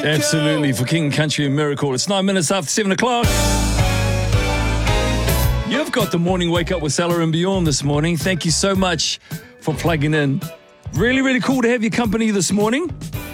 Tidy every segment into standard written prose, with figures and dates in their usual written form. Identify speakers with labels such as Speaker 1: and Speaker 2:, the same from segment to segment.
Speaker 1: Absolutely, for King Country and Miracle. It's 9 minutes after 7 o'clock. You've got the morning wake up with Salah and Bjorn this morning. Thank you so much for plugging in. Really, really cool to have your company this morning.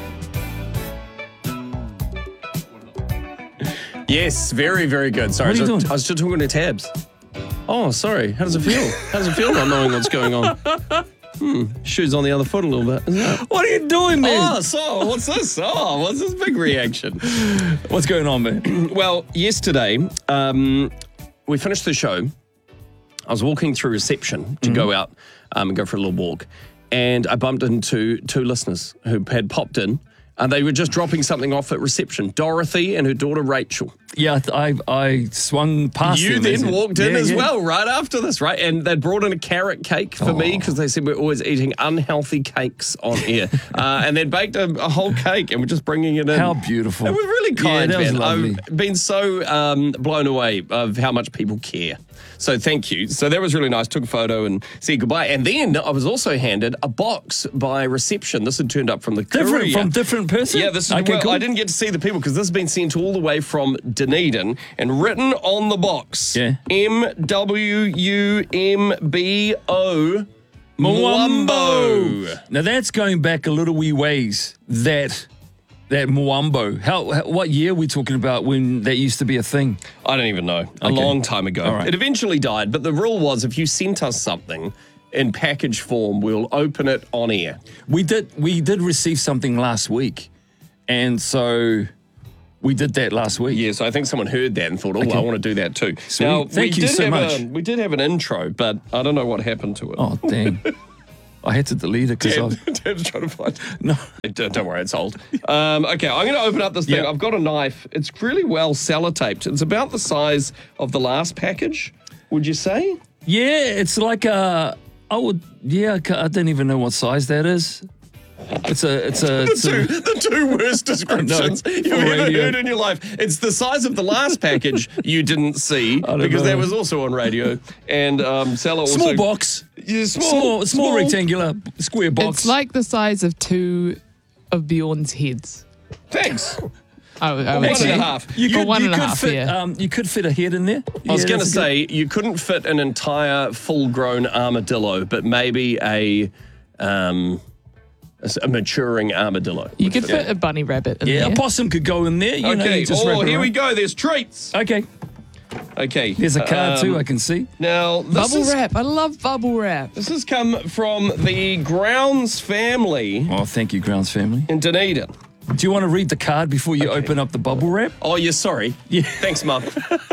Speaker 2: Yes, very, very good. Sorry,
Speaker 1: What are you doing?
Speaker 2: I was just talking to Tabs. Oh, sorry. How does it feel? How does it feel not knowing what's going on? Shoes on the other foot a little bit, isn't it?
Speaker 1: What are you doing, man?
Speaker 2: Oh, so what's this? Oh, what's this big reaction?
Speaker 1: What's going on, man?
Speaker 2: Well, yesterday, we finished the show. I was walking through reception to go out and go for a little walk. And I bumped into two listeners who had popped in. And they were just dropping something off at reception. Dorothy and her daughter Rachel.
Speaker 1: Yeah, I swung past
Speaker 2: You
Speaker 1: them.
Speaker 2: then walked in as well right after this, right? And they'd brought in a carrot cake for me because they said we're always eating unhealthy cakes on air. And then baked a whole cake and we're just bringing it in.
Speaker 1: How beautiful.
Speaker 2: It was really kind,
Speaker 1: that was
Speaker 2: man.
Speaker 1: lovely.
Speaker 2: I've been so blown away of how much people care. So thank you. So that was really nice. Took a photo and said goodbye. And then I was also handed a box by reception. This had turned up from the courier.
Speaker 1: From different person?
Speaker 2: Yeah, this is
Speaker 1: okay,
Speaker 2: well,
Speaker 1: cool.
Speaker 2: I didn't get to see the people because this has been sent all the way from Dunedin and written on the box.
Speaker 1: Yeah.
Speaker 2: MWUMBO Mwambo.
Speaker 1: Now that's going back a little wee ways. That Mwambo. What year are we talking about when that used to be a thing?
Speaker 2: I don't even know. A
Speaker 1: Okay.
Speaker 2: long time ago.
Speaker 1: All right.
Speaker 2: It eventually died, but the rule was if you sent us something in package form, we'll open it on air.
Speaker 1: We did receive something last week, and so we did that last week.
Speaker 2: Yeah, so I think someone heard that and thought, I want to do that too.
Speaker 1: Sweet.
Speaker 2: Now,
Speaker 1: Thank you so much.
Speaker 2: We did have an intro, but I don't know what happened to it.
Speaker 1: Oh dang! I had to delete it because
Speaker 2: Tab's trying to find.
Speaker 1: no.
Speaker 2: Don't worry, it's old. Okay, I'm going to open up this thing.
Speaker 1: Yeah.
Speaker 2: I've got a knife. It's really well sellotaped. It's about the size of the last package, would you say?
Speaker 1: Yeah, it's like I don't even know what size that is. It's a
Speaker 2: The two worst descriptions
Speaker 1: No,
Speaker 2: you've
Speaker 1: for
Speaker 2: ever
Speaker 1: radio.
Speaker 2: heard in your life. It's the size of the last package you didn't see because that was also on radio. And Salah also...
Speaker 1: small box.
Speaker 2: Yeah,
Speaker 1: Small rectangular square box.
Speaker 3: It's like the size of two of Bjorn's heads.
Speaker 2: Thanks.
Speaker 3: I would
Speaker 2: One
Speaker 3: say.
Speaker 2: and a half.
Speaker 3: Or one and a
Speaker 1: could
Speaker 3: half,
Speaker 1: fit,
Speaker 3: yeah.
Speaker 1: you could fit a head in there.
Speaker 2: I was going to say, you couldn't fit an entire full-grown armadillo, but maybe a maturing armadillo.
Speaker 3: You could fit a bunny rabbit in
Speaker 1: Yeah,
Speaker 3: there.
Speaker 1: a possum could go in there. You know,
Speaker 2: Okay,
Speaker 1: you just wrap it
Speaker 2: here we
Speaker 1: around.
Speaker 2: go. There's treats.
Speaker 1: Okay,
Speaker 2: Okay.
Speaker 1: there's a card too, I can see.
Speaker 2: Now,
Speaker 3: Bubble wrap. I love bubble wrap.
Speaker 2: This has come from the Grounds family
Speaker 1: Oh, thank you, Grounds family.
Speaker 2: in Dunedin.
Speaker 1: Do you want to read the card before you open up the bubble wrap?
Speaker 2: Oh, yeah, sorry.
Speaker 1: Yeah.
Speaker 2: Thanks, Mum.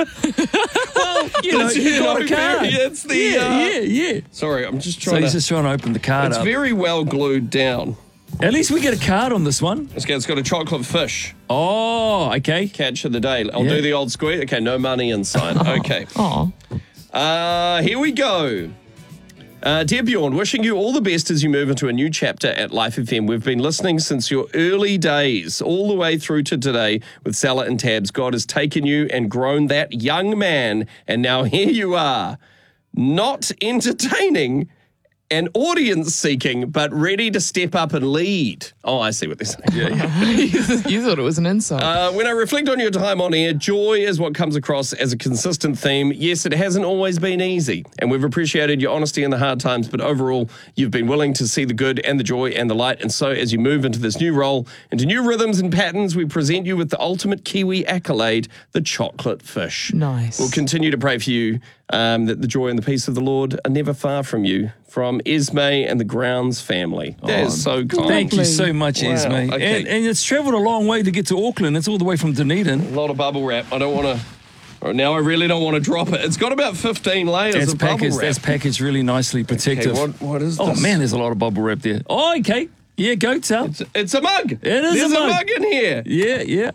Speaker 1: Well, you got a card.
Speaker 2: It's the...
Speaker 1: yeah.
Speaker 2: Sorry, I'm just
Speaker 1: So
Speaker 2: trying
Speaker 1: he's
Speaker 2: to...
Speaker 1: just trying to open the card
Speaker 2: It's
Speaker 1: up.
Speaker 2: very well glued down.
Speaker 1: At least we get a card on this one.
Speaker 2: It's got a chocolate fish.
Speaker 1: Oh, okay.
Speaker 2: Catch of the day. I'll
Speaker 1: Yeah.
Speaker 2: do the old square. Okay, no money inside. Okay.
Speaker 3: Oh,
Speaker 2: Here we go. Dear Bjorn, wishing you all the best as you move into a new chapter at Life FM. We've been listening since your early days, all the way through to today with Salah and Tabs. God has taken you and grown that young man, and now here you are, not entertaining and audience-seeking, but ready to step up and lead. Oh, I see what they're saying.
Speaker 3: you thought it was an insult.
Speaker 2: When I reflect on your time on air, joy is what comes across as a consistent theme. Yes, it hasn't always been easy, and we've appreciated your honesty in the hard times, but overall, you've been willing to see the good and the joy and the light. And so as you move into this new role, into new rhythms and patterns, we present you with the ultimate Kiwi accolade, the chocolate fish.
Speaker 3: Nice.
Speaker 2: We'll continue to pray for you that the joy and the peace of the Lord are never far from you. From Esme and the Grounds family. That is so kind.
Speaker 1: Thank you so much,
Speaker 2: Wow,
Speaker 1: Esme.
Speaker 2: okay.
Speaker 1: And it's travelled a long way to get to Auckland. It's all the way from Dunedin.
Speaker 2: A lot of bubble wrap. I don't want to... Now I really don't want to drop it. It's got about 15 layers of bubble wrap.
Speaker 1: That's packaged really nicely, protective.
Speaker 2: Okay, what is
Speaker 1: Oh
Speaker 2: this?
Speaker 1: man, there's a lot of bubble wrap there. Oh, okay. Yeah, go tell.
Speaker 2: It's a mug.
Speaker 1: It is
Speaker 2: There's
Speaker 1: a mug.
Speaker 2: in here.
Speaker 1: Yeah.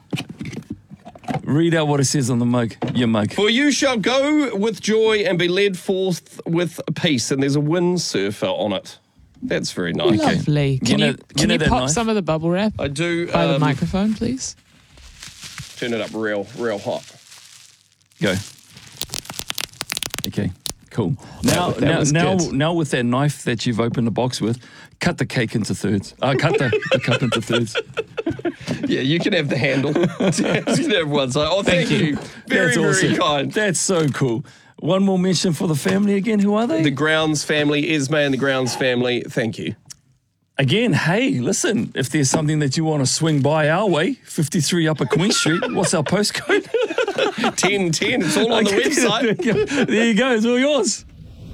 Speaker 1: Read out what it says on the mug. Your mug.
Speaker 2: For you shall go with joy and be led forth with peace. And there's a windsurfer on it. That's very nice.
Speaker 3: Lovely. Can
Speaker 1: You
Speaker 3: you,
Speaker 1: know-
Speaker 3: can
Speaker 1: you know
Speaker 3: you
Speaker 1: that
Speaker 3: pop
Speaker 1: knife?
Speaker 3: some of the bubble wrap
Speaker 2: I do
Speaker 3: by the microphone, please?
Speaker 2: turn it up real hot.
Speaker 1: Go. Okay. Cool. Now,
Speaker 3: that was good.
Speaker 1: now, with that knife that you've opened the box with, cut the cake into thirds. Cut the cup into thirds.
Speaker 2: Yeah, you can have the handle. You can have one side. Oh, thank you. Very,
Speaker 1: That's awesome.
Speaker 2: very kind.
Speaker 1: That's so cool. One more mention for the family again. Who are they?
Speaker 2: The Grounds family, Esme and the Grounds family, thank you.
Speaker 1: Again, hey, listen, if there's something that you want to swing by our way, 53 Upper Queen Street, what's our postcode?
Speaker 2: 1010, it's all on the website.
Speaker 1: There you go, it's all yours.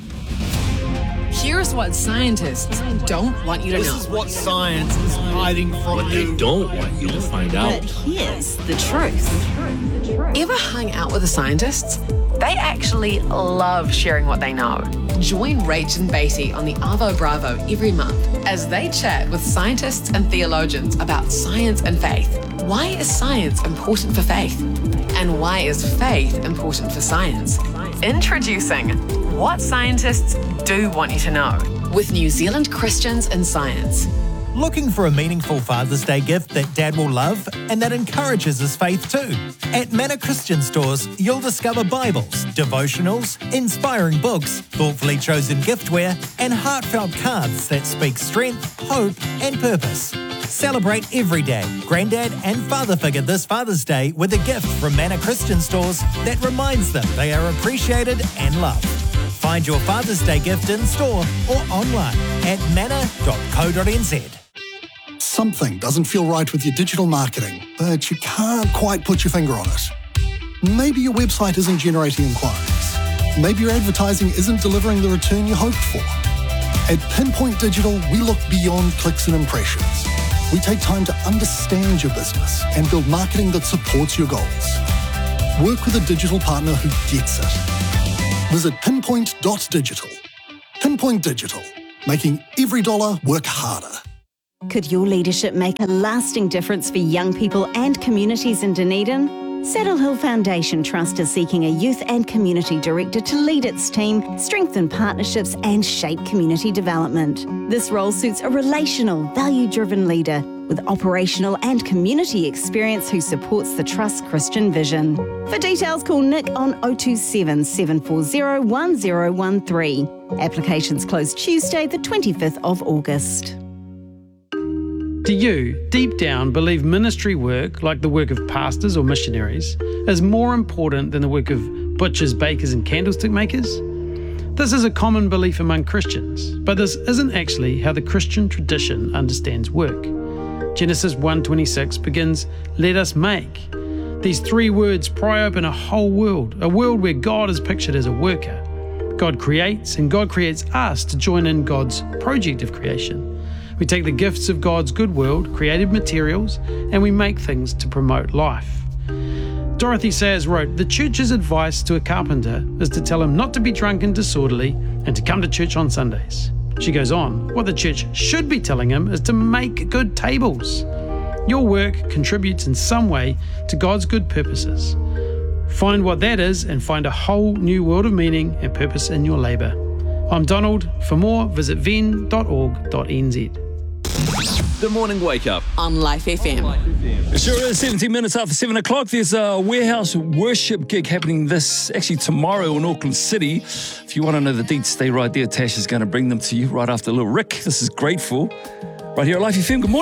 Speaker 4: Here's what scientists don't want you to know.
Speaker 5: This is what science is hiding from you.
Speaker 6: Don't want you to find out.
Speaker 4: But here's the truth. Ever hung out with the scientists? They actually love sharing what they know. Join Rach and Beatty on the Arvo Bravo every month as they chat with scientists and theologians about science and faith. Why is science important for faith? And why is faith important for science? Introducing What Scientists Do Want You to Know with New Zealand Christians in Science.
Speaker 5: Looking for a meaningful Father's Day gift that Dad will love and that encourages his faith too? At Manor Christian Stores, you'll discover Bibles, devotionals, inspiring books, thoughtfully chosen giftware, and heartfelt cards that speak strength, hope, and purpose. Celebrate every day, Granddad and Father figure this Father's Day with a gift from Manor Christian Stores that reminds them they are appreciated and loved. Find your Father's Day gift in store or online at manor.co.nz.
Speaker 7: Something doesn't feel right with your digital marketing, but you can't quite put your finger on it. Maybe your website isn't generating inquiries. Maybe your advertising isn't delivering the return you hoped for. At Pinpoint Digital, we look beyond clicks and impressions. We take time to understand your business and build marketing that supports your goals. Work with a digital partner who gets it. Visit pinpoint.digital. Pinpoint Digital, making every dollar work harder.
Speaker 8: Could your leadership make a lasting difference for young people and communities in Dunedin? Saddle Hill Foundation Trust is seeking a youth and community director to lead its team, strengthen partnerships and shape community development. This role suits a relational, value-driven leader with operational and community experience who supports the Trust's Christian vision. For details, call Nick on 027 740 1013. Applications close Tuesday, the 25th of August.
Speaker 9: Do you, deep down, believe ministry work, like the work of pastors or missionaries, is more important than the work of butchers, bakers and candlestick makers? This is a common belief among Christians, but this isn't actually how the Christian tradition understands work. Genesis 1:26 begins, "Let us make." These three words pry open a whole world, a world where God is pictured as a worker. God creates, and God creates us to join in God's project of creation. We take the gifts of God's good world, created materials, and we make things to promote life. Dorothy Sayers wrote, "The church's advice to a carpenter is to tell him not to be drunk and disorderly and to come to church on Sundays." She goes on, "What the church should be telling him is to make good tables." Your work contributes in some way to God's good purposes. Find what that is and find a whole new world of meaning and purpose in your labour. I'm Donald. For more, visit ven.org.nz.
Speaker 6: The Morning Wake Up.
Speaker 4: On Life FM.
Speaker 1: It sure is 17 minutes after 7 o'clock. There's a warehouse worship gig happening tomorrow in Auckland City. If you want to know the deets, stay right there. Tash is going to bring them to you right after Little Rick. This is Grateful. Right here at Life FM. Good morning.